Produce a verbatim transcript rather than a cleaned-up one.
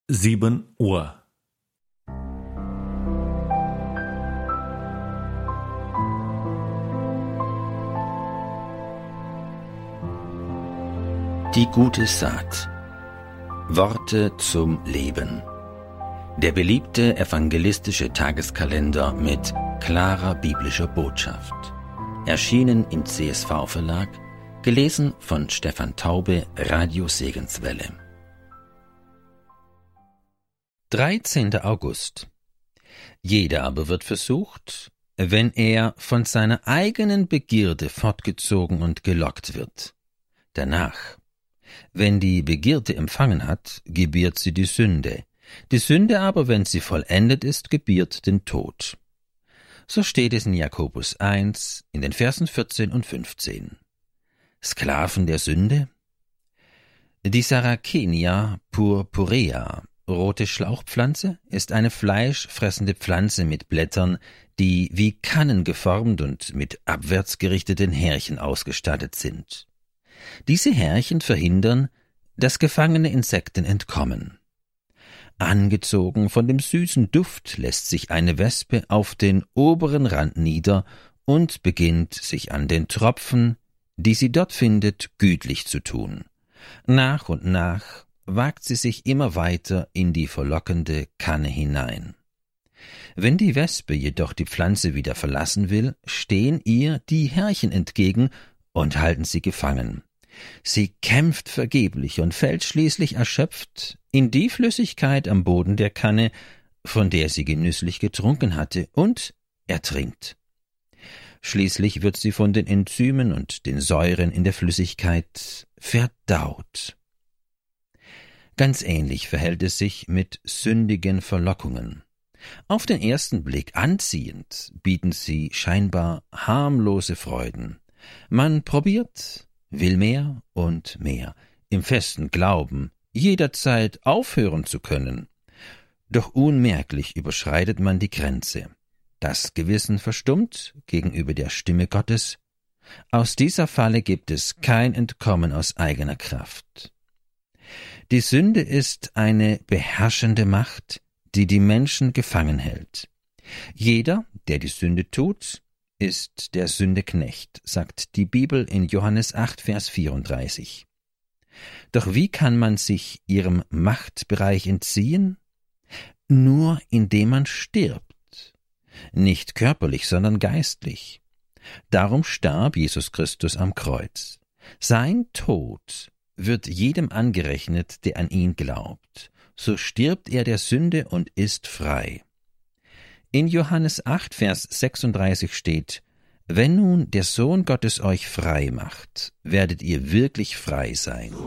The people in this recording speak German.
sieben Uhr. Die gute Saat. Worte zum Leben. Der beliebte evangelistische Tageskalender mit klarer biblischer Botschaft. Erschienen im C S V-Verlag, gelesen von Stefan Taube, Radio Segenswelle. dreizehnter August. Jeder aber wird versucht, wenn er von seiner eigenen Begierde fortgezogen und gelockt wird. Danach, wenn die Begierde empfangen hat, gebiert sie die Sünde. Die Sünde aber, wenn sie vollendet ist, gebiert den Tod. So steht es in Jakobus eins, in den Versen vierzehn und fünfzehn. Sklaven der Sünde? Die Sarracenia purpurea, rote Schlauchpflanze, ist eine fleischfressende Pflanze mit Blättern, die wie Kannen geformt und mit abwärts gerichteten Härchen ausgestattet sind. Diese Härchen verhindern, dass gefangene Insekten entkommen. Angezogen von dem süßen Duft lässt sich eine Wespe auf den oberen Rand nieder und beginnt, sich an den Tropfen, die sie dort findet, gütlich zu tun. Nach und nach wagt sie sich immer weiter in die verlockende Kanne hinein. Wenn die Wespe jedoch die Pflanze wieder verlassen will, stehen ihr die Härchen entgegen und halten sie gefangen. Sie kämpft vergeblich und fällt schließlich erschöpft in die Flüssigkeit am Boden der Kanne, von der sie genüsslich getrunken hatte, und ertrinkt. Schließlich wird sie von den Enzymen und den Säuren in der Flüssigkeit verdaut. Ganz ähnlich verhält es sich mit sündigen Verlockungen. Auf den ersten Blick anziehend bieten sie scheinbar harmlose Freuden. Man probiert, will mehr und mehr, im festen Glauben, jederzeit aufhören zu können. Doch unmerklich überschreitet man die Grenze. Das Gewissen verstummt gegenüber der Stimme Gottes. Aus dieser Falle gibt es kein Entkommen aus eigener Kraft. Die Sünde ist eine beherrschende Macht, die die Menschen gefangen hält. Jeder, der die Sünde tut, ist der Sünde Knecht, sagt die Bibel in Johannes acht, Vers vierunddreißig. Doch wie kann man sich ihrem Machtbereich entziehen? Nur indem man stirbt. Nicht körperlich, sondern geistlich. Darum starb Jesus Christus am Kreuz. Sein Tod wird jedem angerechnet, der an ihn glaubt. So stirbt er der Sünde und ist frei. In Johannes acht, Vers sechsunddreißig steht: Wenn nun der Sohn Gottes euch frei macht, werdet ihr wirklich frei sein.